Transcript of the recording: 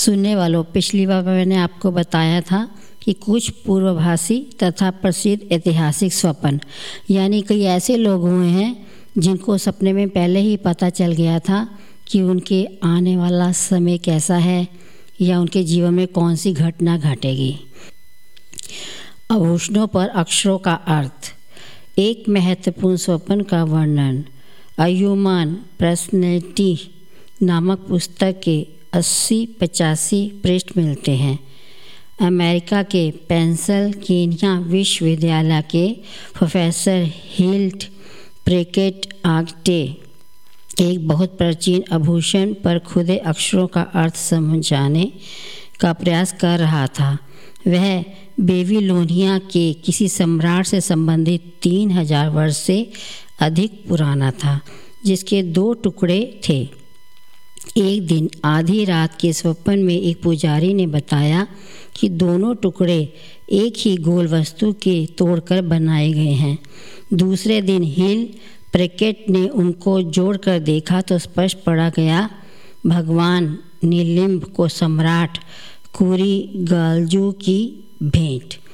सुनने वालों, पिछली बार मैंने आपको बताया था कि कुछ पूर्वभासी तथा प्रसिद्ध ऐतिहासिक स्वप्न, यानी कई ऐसे लोग हुए हैं जिनको सपने में पहले ही पता चल गया था कि उनके आने वाला समय कैसा है या उनके जीवन में कौन सी घटना घटेगी। आभूषणों पर अक्षरों का अर्थ। एक महत्वपूर्ण स्वप्न का वर्णन। अ ह्यूमन पर्सनैलिटी नामक पुस्तक के 80-85 पृष्ठ मिलते हैं। अमेरिका के पेंसिल्वेनिया विश्वविद्यालय के प्रोफेसर हिल्ट प्रेकेट आगटे एक बहुत प्राचीन आभूषण पर खुदे अक्षरों का अर्थ समझाने का प्रयास कर रहा था। वह बेबीलोनिया के किसी सम्राट से संबंधित 3000 वर्ष से अधिक पुराना था, जिसके 2 टुकड़े थे। एक दिन आधी रात के स्वप्न में एक पुजारी ने बताया कि दोनों टुकड़े एक ही गोल वस्तु के तोड़कर बनाए गए हैं। दूसरे दिन हिल प्रेकेट ने उनको जोड़कर देखा तो स्पष्ट पड़ा गया भगवान नीलिम्ब को सम्राट कुरीगल्जू की भेंट।